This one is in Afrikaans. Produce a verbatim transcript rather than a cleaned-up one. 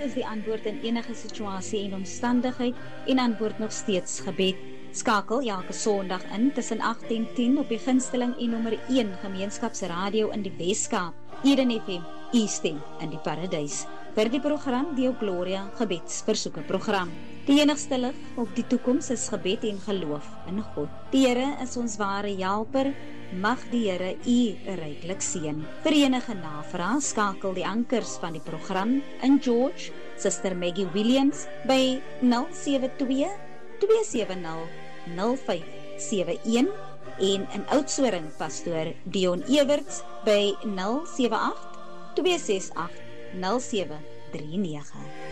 is die antwoord in enige situasie en omstandigheid en antwoord nog steeds gebed. Skakel elke Sondag in tussen agt en tien op die gunsteling en nommer een gemeenskapsradio in die Weskaap, Eden F M, u stem in die paradys. Vir die program deel Gloria gebedsversoeke program. Die enigste lig op die toekoms is gebed en geloof in God. Die Here is ons ware helper, mag die Here u ryklik seën. Vir enige navraag skakel die ankers van die program in George, Suster Maggie Williams by nul sewe twee, twee sewe nul, nul vyf sewe een en in Oudtshoorn pastoor Dion Everts by nul sewe agt, twee ses agt, nul sewe drie nege.